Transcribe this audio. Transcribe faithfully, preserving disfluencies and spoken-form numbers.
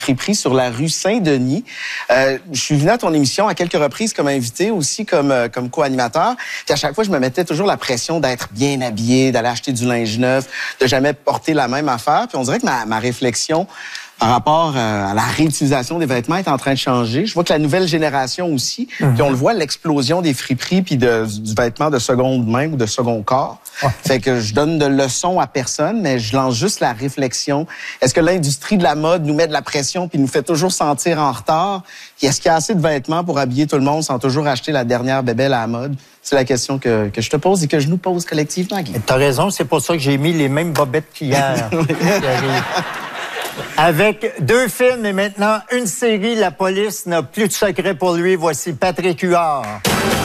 friperie sur la rue Saint-Denis. Euh, je suis venu à ton émission à quelques reprises comme invité, aussi comme, euh, comme co-animateur. Puis à chaque fois, je me mettais toujours la pression d'être bien habillé, d'aller acheter du linge neuf, de jamais porter la même affaire. Puis on dirait que ma, ma réflexion par rapport euh, à la réutilisation des vêtements est en train de changer. Je vois que la nouvelle génération aussi, mm-hmm. puis on le voit, l'explosion des friperies puis de, du vêtement de seconde main ou de second corps. Oh. Fait que je donne de leçons à personne, mais je lance juste la réflexion. Est-ce que l'industrie de la mode nous met de la pression puis nous fait toujours sentir en retard? Puis est-ce qu'il y a assez de vêtements pour habiller tout le monde sans toujours acheter la dernière bébelle à la mode? C'est la question que, que je te pose et que je nous pose collectivement, Guy. T'as raison, c'est pour ça que j'ai mis les mêmes bobettes qu'hier. Avec deux films et maintenant une série, la police n'a plus de secret pour lui. Voici Patrick Huard.